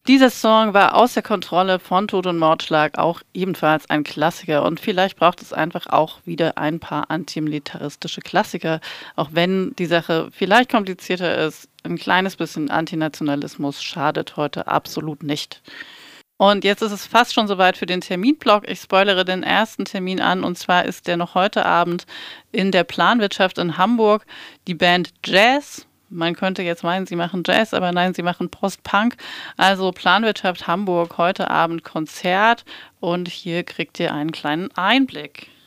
Dieser Song war aus der Kontrolle von Tod und Mordschlag, auch ebenfalls ein Klassiker. Und vielleicht braucht es einfach auch wieder ein paar antimilitaristische Klassiker, auch wenn die Sache vielleicht komplizierter ist. Ein kleines bisschen Antinationalismus schadet heute absolut nicht. Und jetzt ist es fast schon soweit für den Terminblock. Ich spoilere den ersten Termin an, und zwar ist der noch heute Abend in der Planwirtschaft in Hamburg. Die Band Jazz. Man könnte jetzt meinen, sie machen Jazz, aber nein, sie machen Post-Punk. Also Planwirtschaft Hamburg, heute Abend Konzert, und hier kriegt ihr einen kleinen Einblick.